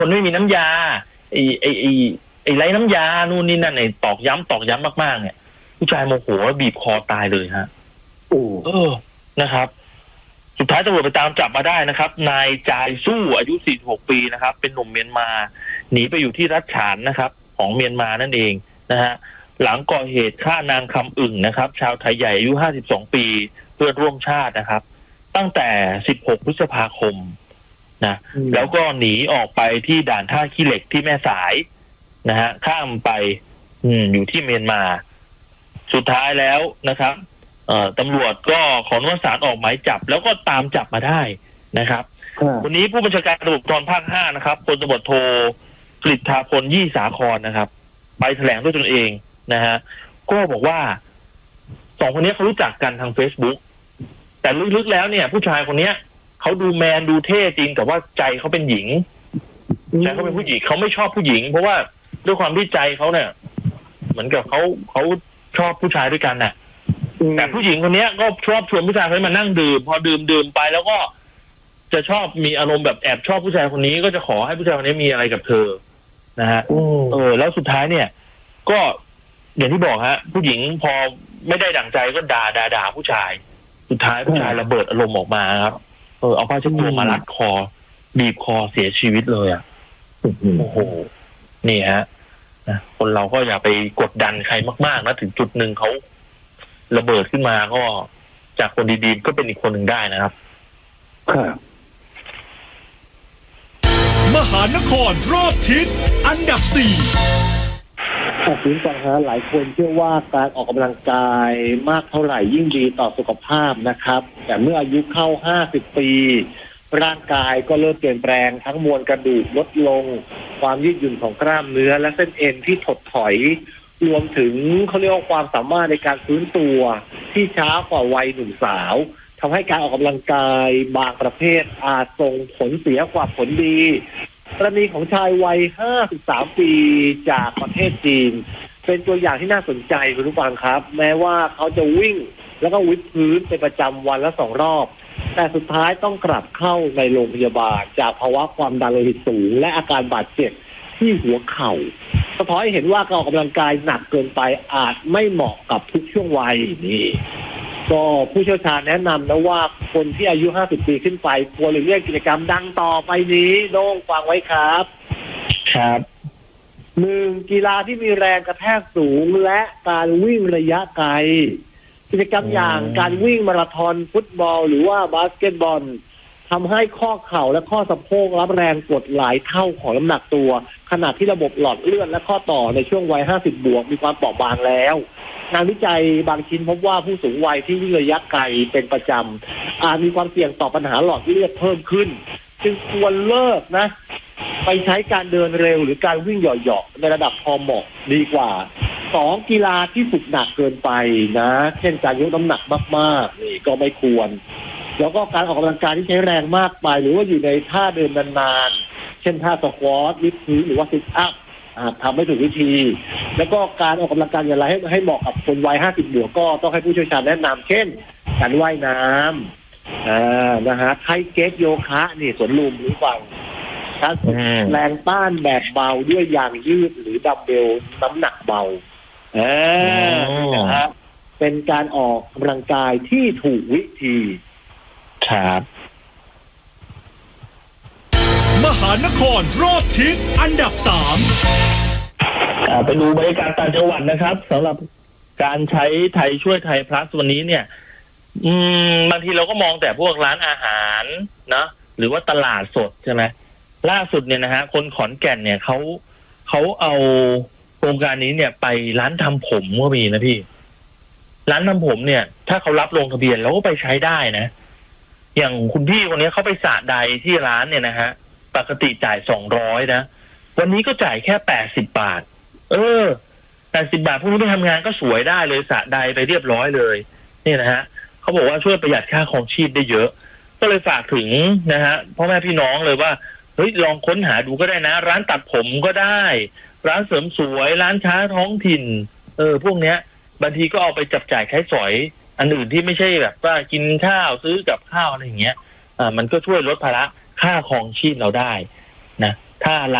คนไม่มีน้ำยาไอ้ไรน้ำยานู่นนี่นั่นไอ้ตอกย้ำมากๆเนี่ยผู้ชายโมโหแล้วบีบคอตายเลยฮะนะครับสุดท้ายตำรวจไปตามจับมาได้นะครับนายจายสู้อายุ46ปีนะครับเป็นหนุ่มเมียนมาหนีไปอยู่ที่รัฐฉานนะครับของเมียนมานั่นเองนะฮะหลังก่อเหตุฆ่านางคำอึ่งนะครับชาวไทยใหญ่อายุ52ปีเพื่อนร่วมชาตินะครับตั้งแต่16พฤษภาคมนะแล้วก็หนีออกไปที่ด่านท่าขี้เหล็กที่แม่สายนะฮะข้ามไปอยู่ที่เมียนมาสุดท้ายแล้วนะครับตำรวจก็ขออนุมัติศาลออกหมายจับแล้วก็ตามจับมาได้นะครับวันนี้ผู้บัญชาการตำรวจภูธรภาค5นะครับพลตำรวจโทกฤษฎาพลยี่สาครนะครับไปแถลงด้วยตนเองนะฮะก็บอกว่าสองคนนี้เขารู้จักกันทาง Facebook แต่ลึกๆแล้วเนี่ยผู้ชายคนนี้เขาดูแมนดูเท่จริงแต่ว่าใจเขาเป็นหญิงใจเขาเป็นผู้หญิงเขาไม่ชอบผู้หญิงเพราะว่าด้วยความที่ใจเขาเนี่ยเหมือนกับเขาชอบผู้ชายด้วยกันน่ะแต่ผู้หญิงคนนี้ก็ชอบชวนผู้ชายคนนี้มานั่งดื่มพอดื่มไปแล้วก็จะชอบมีอารมณ์แบบแอบชอบผู้ชายคนนี้ก็จะขอให้ผู้ชายคนนี้มีอะไรกับเธอนะฮะแล้วสุดท้ายเนี่ยก็อย่างที่บอกฮะผู้หญิงพอไม่ได้ดั่งใจก็ด่าผู้ชายสุดท้ายผู้ชายระเบิดอารมณ์ออกมาครับเอาผ้าเช็ดตัวมารัดคอบีบคอเสียชีวิตเลยอ่ะโอ้โหนี่ฮะนะคนเราก็อย่าไปกดดันใครมากๆนะถึงจุดหนึ่งเขาระเบิดขึ้นมาก็จากคนดีๆก็เป็นอีกคนหนึ่งได้นะครับมหานครรอบทิศอันดับ4 คุณฟังฮะหลายคนเชื่อว่าการออกกำลังกายมากเท่าไหร่ยิ่งดีต่อสุขภาพนะครับแต่เมื่ออายุเข้า50ปีร่างกายก็เริ่มเปลี่ยนแปลงทั้งมวลกระดูกลดลงความยืดหยุ่นของกล้ามเนื้อและเส้นเอ็นที่ถดถอยรวมถึงเขาเรียกว่าความสามารถในการฟื้นตัวที่ช้ากว่าวัยหนุ่มสาวทำให้การออกกำลังกายบางประเภทอาจส่งผลเสียกว่าผลดีกรณีของชายวัย53ปีจากประเทศจีนเป็นตัวอย่างที่น่าสนใจคุณผู้ฟังครับแม้ว่าเขาจะวิ่งแล้วก็วิดพื้นเป็นประจำวันละ2 รอบแต่สุดท้ายต้องกลับเข้าในโรงพยาบาลจากภาวะความดันโลหิตสูงและอาการบาดเจ็บที่หัวเข่าสะท้อนให้เห็นว่าการออกกำลังกายหนักเกินไปอาจไม่เหมาะกับทุกช่วงวัยนี่ก็ผู้เชี่ยวชาญแนะนำนะว่าคนที่อายุ50ปีขึ้นไปควรหลีกเลี่ยงกิจกรรมดังต่อไปนี้โด่งฟังไว้ครับ1กีฬาที่มีแรงกระแทกสูงและการวิ่งระยะไกลกิจกรรมอย่างการวิ่งมาราธอนฟุตบอลหรือว่าบาสเกตบอลทำให้ข้อเข่าและข้อสะโพกรับแรงกดหลายเท่าของน้ำหนักตัวขณะที่ระบบหลอดเลือดและข้อต่อในช่วงวัย50บวกมีความเปราะบางแล้วงานวิจัยบางชิ้นพบว่าผู้สูงวัยที่วิ่งระยะไกลเป็นประจำอาจมีความเสี่ยงต่อปัญหาหลอดเลือดเพิ่มขึ้นจึงควรเลิกนะไปใช้การเดินเร็วหรือการวิ่งเหยาะๆในระดับพอเหมาะดีกว่า2กีฬาที่ฝึกหนักเกินไปนะเช่นการยกน้ำหนักมากๆนี่ก็ไม่ควรแล้วก็การออกกำลังกายที่ใช้แรงมากไปหรือว่าอยู่ในท่าเดินนานๆเช่นท่าสควอตลิฟต์พื้นหรือว่าซิทอัพทำไม่ถูกวิธีแล้วก็การออกกำลังกายอย่างไรให้เหมาะกับคนวัย50บวกก็ต้องให้ผู้เชี่ยวชาญแนะนำเช่นการว่ายน้ำนะฮะไทเก๊กโยคะนี่สวนลุมหรือเปล่าแรงต้านแบบเบาด้วยยางยืดหรือดัมเบลน้ำหนักเบานะฮะเป็นการออกกำลังกายที่ถูกวิธีครับมหานครรอบทิศอันดับ 3ไปดูบรรยากาศต่างจังหวัดนะครับสำหรับการใช้ไทยช่วยไทยพลัสวันนี้เนี่ยบางทีเราก็มองแต่พวกร้านอาหารนะหรือว่าตลาดสดใช่ไหมล่าสุดเนี่ยนะฮะคนขอนแก่นเนี่ยเขาเอาโครงการนี้เนี่ยไปร้านทำผมก็มีนะพี่ร้านทำผมเนี่ยถ้าเขารับลงทะเบียนเราก็ไปใช้ได้นะอย่างคุณพี่คนนี้เขาไปสระใดที่ร้านเนี่ยนะฮะปกติจ่าย200นะวันนี้ก็จ่ายแค่80 บาท80 บาทพวกนี้ไปทำงานก็สวยได้เลยสระใดไปเรียบร้อยเลยนี่นะฮะเขาบอกว่าช่วยประหยัดค่าครองชีพได้เยอะก็เลยฝากถึงนะฮะพ่อแม่พี่น้องเลยว่าเฮ้ยลองค้นหาดูก็ได้นะร้านตัดผมก็ได้ร้านเสริมสวยร้านค้าท้องถิ่นพวกเนี้ยบางทีก็เอาไปจับจ่ายใช้สอยอันอื่นที่ไม่ใช่แบบว่ากินข้าวซื้อกับข้าวอะไรอย่างเงี้ยมันก็ช่วยลดภาระค่าครองชีพเราได้นะถ้า